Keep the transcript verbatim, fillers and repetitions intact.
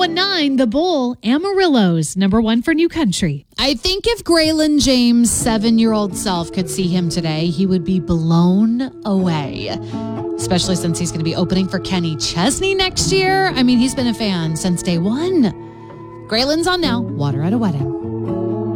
one nine, The Bull, Amarillo's number one for New Country. I think if Graylin James' seven-year-old self could see him today, he would be blown away. Especially since he's going to be opening for Kenny Chesney next year. I mean, he's been a fan since day one. Graylin's on now. Water at a Wedding.